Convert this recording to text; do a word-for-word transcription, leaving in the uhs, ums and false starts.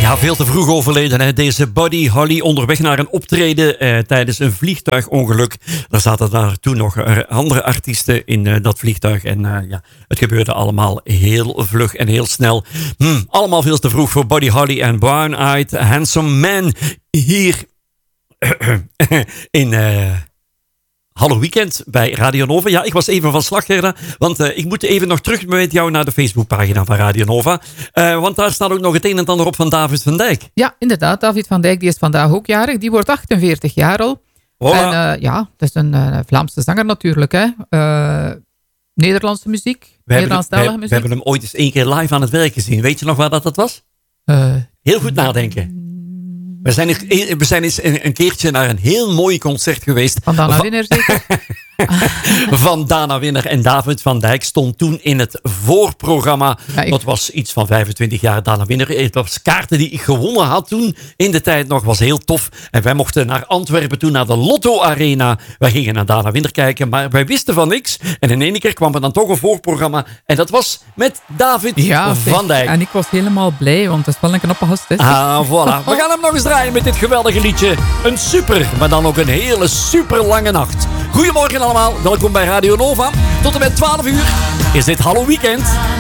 Ja, veel te vroeg overleden. Hè? Deze Buddy Holly onderweg naar een optreden eh, tijdens een vliegtuigongeluk. Daar zaten daar toen nog andere artiesten in eh, dat vliegtuig. En uh, ja, het gebeurde allemaal heel vlug en heel snel. Hm, allemaal veel te vroeg voor Buddy Holly en Brown Eyed Handsome Man. Hier in... Uh, Hallo Weekend bij Radio Nova. Ja, ik was even van slag, Gerda, want uh, ik moet even nog terug met jou naar de Facebookpagina van Radio Nova. Uh, want daar staat ook nog het een en ander op van David van Dijk. Ja, inderdaad. David van Dijk die is vandaag ook jarig. Die wordt achtenveertig jaar al. Voilà. En uh, ja, dat is een uh, Vlaamse zanger natuurlijk. Hè. Uh, Nederlandse muziek, we Nederlandstalige we, muziek. We hebben hem ooit eens één keer live aan het werk gezien. Weet je nog waar dat, dat was? Uh, Heel goed nadenken. We zijn, we zijn eens een, een keertje naar een heel mooi concert geweest. Van Dana Winner zeker? Van Dana Winner en David van Dijk stond toen in het voorprogramma. Ja, ik... Dat was iets van vijfentwintig jaar Dana Winner. Het was kaarten die ik gewonnen had toen in de tijd nog. Was heel tof. En wij mochten naar Antwerpen toen naar de Lotto Arena. Wij gingen naar Dana Winner kijken, maar wij wisten van niks. En in één keer kwam er dan toch een voorprogramma. En dat was met David ja, van Dijk. En ik was helemaal blij, want dat is wel een knappe gast. Hè? Ah, voilà. We gaan hem nog eens draaien met dit geweldige liedje. Een super, maar dan ook een hele super lange nacht. Goedemorgen allemaal, welkom bij Radio Nova. Tot en met twaalf uur is dit Hallo Weekend.